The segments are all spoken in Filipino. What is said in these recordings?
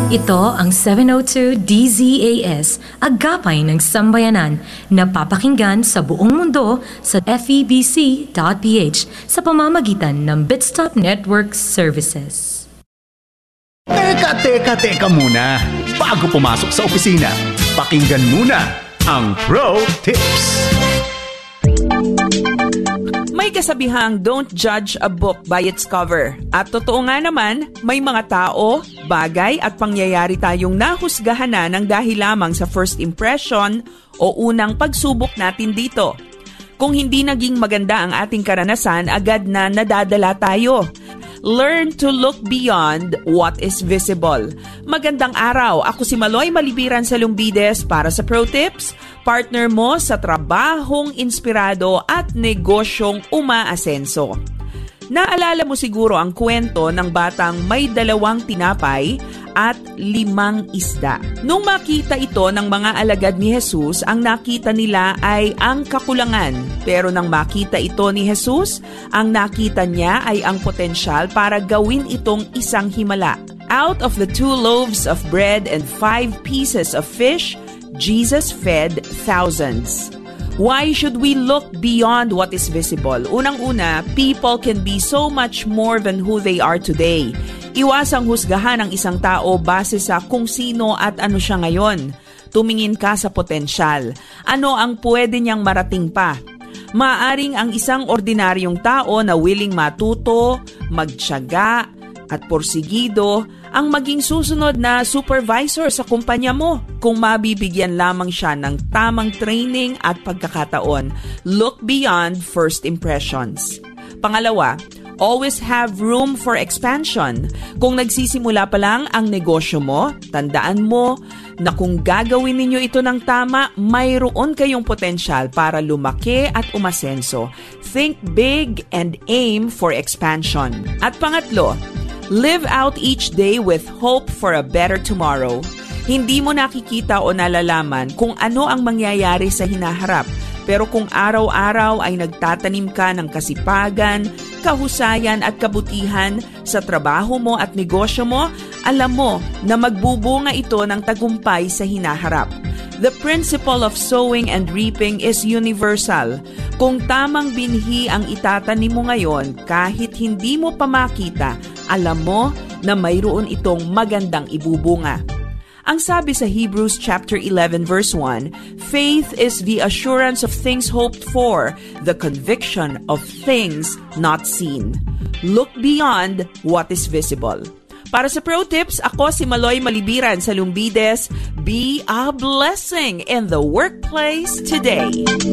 Ito ang 702 DZAS, agapay ng sambayanan, na papakinggan sa buong mundo sa febc.ph sa pamamagitan ng Bitstop Network Services. Teka muna. Bago pumasok sa opisina, pakinggan muna ang Pro Tips. May kasabihang don't judge a book by its cover. At totoo nga naman, may mga tao, bagay at pangyayari tayong nahusgahan na ng dahil lamang sa first impression o unang pagsubok natin dito. Kung hindi naging maganda ang ating karanasan, agad na nadadala tayo. Learn to look beyond what is visible. Magandang araw, ako si Maloy Malibiran sa Lumbides para sa Pro Tips, partner mo sa trabahong inspirado at negosyong umaasenso. Naalala mo siguro ang kwento ng batang may 2 tinapay at 5 isda. Nung makita ito ng mga alagad ni Jesus, ang nakita nila ay ang kakulangan. Pero nang makita ito ni Jesus, ang nakita niya ay ang potensyal para gawin itong isang himala. Out of the 2 loaves of bread and 5 pieces of fish, Jesus fed thousands. Why should we look beyond what is visible? Unang-una, people can be so much more than who they are today. Iwasang husgahan ang isang tao base sa kung sino at ano siya ngayon. Tumingin ka sa potensyal. Ano ang pwede niyang marating pa? Maaring ang isang ordinaryong tao na willing matuto, magtiyaga, at porsigido ang maging susunod na supervisor sa kumpanya mo kung mabibigyan lamang siya ng tamang training at pagkakataon. Look beyond first impressions. Pangalawa, always have room for expansion. Kung nagsisimula pa lang ang negosyo mo, tandaan mo na kung gagawin ninyo ito ng tama, mayroon kayong potensyal para lumaki at umasenso. Think big and aim for expansion. At pangatlo, live out each day with hope for a better tomorrow. Hindi mo nakikita o nalalaman kung ano ang mangyayari sa hinaharap. Pero kung araw-araw ay nagtatanim ka ng kasipagan, kahusayan at kabutihan sa trabaho mo at negosyo mo, alam mo na magbubunga ito ng tagumpay sa hinaharap. The principle of sowing and reaping is universal. Kung tamang binhi ang itatanim mo ngayon, kahit hindi mo pa makita, alam mo na mayroon itong magandang ibubunga. Ang sabi sa Hebrews chapter 11 verse 1, faith is the assurance of things hoped for, the conviction of things not seen. Look beyond what is visible. Para sa Pro Tips, ako si Maloy Malibiran sa Lumbides. Be a blessing in the workplace today.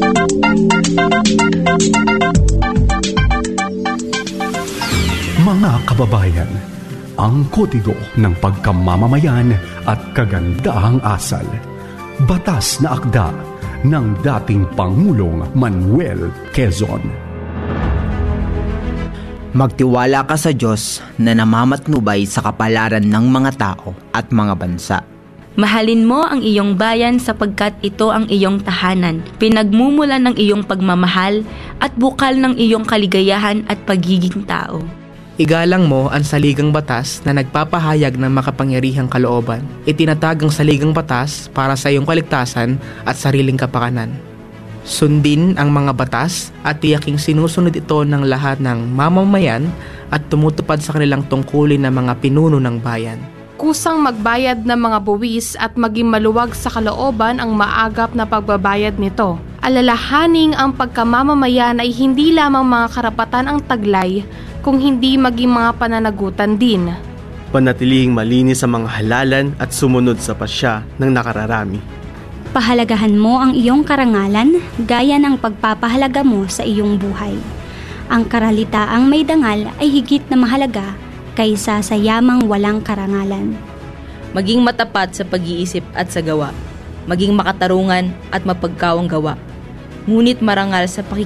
Mga kababayan, ang kodigo ng pagkamamamayan at kagandahang asal. Batas na akda ng dating Pangulong Manuel Quezon. Magtiwala ka sa Diyos na namamatnubay sa kapalaran ng mga tao at mga bansa. Mahalin mo ang iyong bayan sapagkat ito ang iyong tahanan, pinagmumulan ng iyong pagmamahal at bukal ng iyong kaligayahan at pagiging tao. Igalang mo ang saligang batas na nagpapahayag ng makapangyarihang kalooban. Itinatag ang saligang batas para sa iyong kaligtasan at sariling kapakanan. Sundin ang mga batas at tiyaking sinusunod ito ng lahat ng mamamayan at tumutupad sa kanilang tungkulin ng mga pinuno ng bayan. Kusang magbayad ng mga buwis at maging maluwag sa kalooban ang maagap na pagbabayad nito. Alalahaning ang pagkamamamayan ay hindi lamang mga karapatan ang taglay, kung hindi maging mga pananagutan din. Panatilihing malinis sa mga halalan at sumunod sa pasya ng nakararami. Pahalagahan mo ang iyong karangalan gaya ng pagpapahalaga mo sa iyong buhay. Ang karalitaang may dangal ay higit na mahalaga kaysa sa yamang walang karangalan. Maging matapat sa pag-iisip at sa gawa. Maging makatarungan at mapagkawang gawa. Ngunit marangal sa